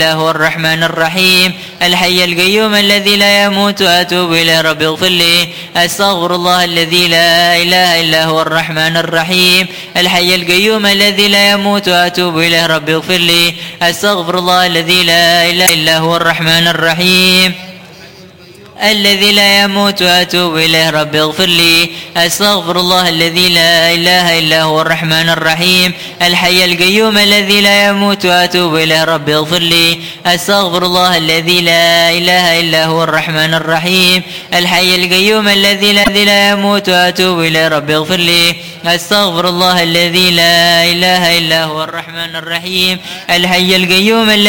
هو الرحمن الرحيم الحي القيوم الذي لا يموت وأتوب إليه رب اغفر لي أستغفر الله الذي لا إله إلا هو الرحمن الرحيم الحي القيوم الذي لا يموت وأتوب إليه رب اغفر لي أستغفر الله الذي لا إله إلا هو الرحمن الرحيم الذي لا يموت وأتوب إليه رب اغفر لي أستغفر الله الذي لا إله إلا هو الرحمن الرحيم الحي القيوم الذي لا يموت وأتوب إليه رب اغفر لي أستغفر الله الذي لا إله إلا هو الرحمن الرحيم الحي القيوم الذي لا يموت وأتوب إليه رب اغفر لي أستغفر الله الذي لا إله إلا هو الرحمن الرحيم الحي القيوم